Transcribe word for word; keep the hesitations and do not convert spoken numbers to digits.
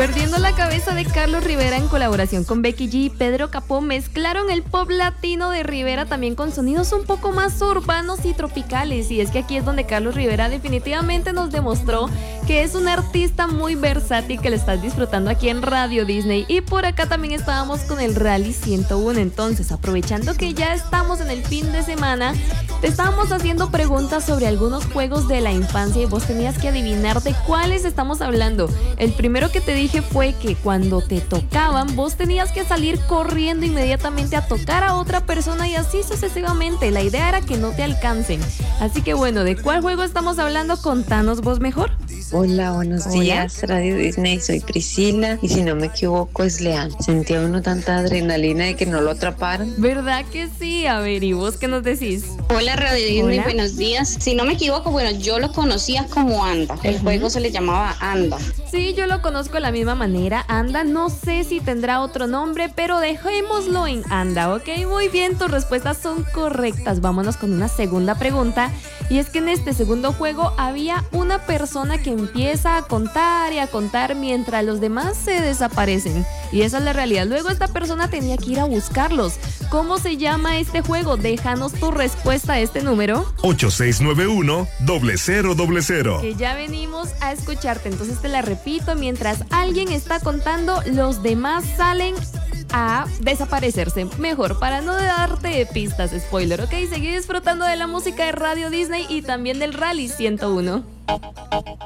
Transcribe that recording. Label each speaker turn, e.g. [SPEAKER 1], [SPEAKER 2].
[SPEAKER 1] Perdiendo la cabeza de Carlos Rivera en colaboración con Becky G y Pedro Capó mezclaron el pop latino de Rivera también con sonidos un poco más urbanos y tropicales. Y es que aquí es donde Carlos Rivera definitivamente nos demostró que es un artista muy versátil que lo estás disfrutando aquí en Radio Disney. Y por acá también estábamos con el Rally ciento uno. Entonces, aprovechando que ya estamos en el fin de semana, te estábamos haciendo preguntas sobre algunos juegos de la infancia y vos tenías que adivinar de cuáles estamos hablando. El primero que te dije fue que cuando te tocaban, vos tenías que salir corriendo inmediatamente a tocar a otra persona y así sucesivamente. La idea era que no te alcancen. Así que bueno, ¿de cuál juego estamos hablando? Contanos vos mejor.
[SPEAKER 2] Hola, buenos
[SPEAKER 1] Hola.
[SPEAKER 2] días, Radio Disney, soy Priscila y si no me equivoco es Leal. Sentía uno tanta adrenalina de que no lo atraparon.
[SPEAKER 1] ¿Verdad que sí? A ver, ¿y vos qué nos decís?
[SPEAKER 3] Hola Radio Disney,
[SPEAKER 1] Hola.
[SPEAKER 3] buenos días. Si no me equivoco, bueno, yo lo conocía como Anda. El
[SPEAKER 1] Ujú.
[SPEAKER 3] juego se le llamaba Anda.
[SPEAKER 1] Sí, yo lo conozco de la misma manera, Anda. No sé si tendrá otro nombre, pero dejémoslo en Anda, ¿ok? Muy bien, tus respuestas son correctas. Vámonos con una segunda pregunta. Y es que en este segundo juego había una persona que empieza a contar y a contar mientras los demás se desaparecen. Y esa es la realidad. Luego esta persona tenía que ir a buscarlos. ¿Cómo se llama este juego? Déjanos tu respuesta a este número.
[SPEAKER 4] ocho seis nueve uno, cero cero cero cero.
[SPEAKER 1] Que ya venimos a escucharte, entonces te la repito, mientras alguien está contando, los demás salen a desaparecerse. Mejor, para no darte pistas, spoiler, ¿ok? Seguí disfrutando de la música de Radio Disney y también del Rally ciento uno.